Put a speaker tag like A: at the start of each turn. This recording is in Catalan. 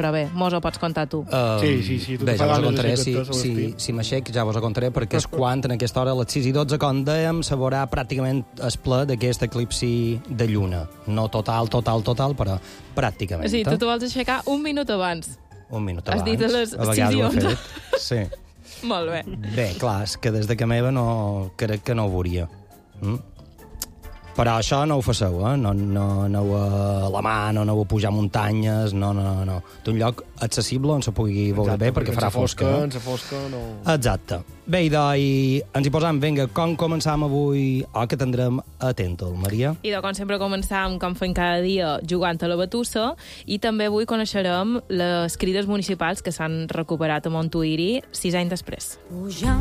A: però bé, mos ho pots contar tu.
B: Sí.
C: Bé, ja vos ho contaré, si m'aixec, ja vos ho contaré, perquè és quan, en aquesta hora, a les 6:12, com dèiem, se veurà pràcticament el ple d'aquest eclipsi de lluna. No total, però pràcticament.
A: Sí, tu t'ho vols aixecar un minut abans.
C: Un minut
A: Has
C: abans.
A: dit a les
C: A vegades ho he
A: 6:11.
C: fet. Sí.
A: Molt bé.
C: Bé, clar, és que des de que meva no, crec que no ho veuria. Però això no ho faceu, no aneu a la mà, no aneu a pujar muntanyes, no. D'un lloc accessible on se pugui veure bé, perquè farà fosca.
B: En sa fosca, no...
C: Exacte. Bé, i ens hi posam, vinga, com començam avui, que tindrem Atenta'l, Maria?
A: I com sempre començam, com fem cada dia, jugant a la batussa, i també avui coneixerem les crides municipals que s'han recuperat a Montuïri 6 anys després.